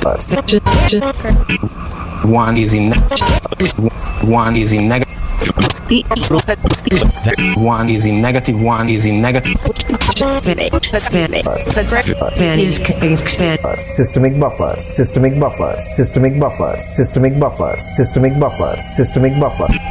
One is in one is in negative. One is in negative. One is in negative. Systemic buffers. Systemic buffers. Systemic buffers. Systemic buffers. Systemic buffers. Systemic buffers.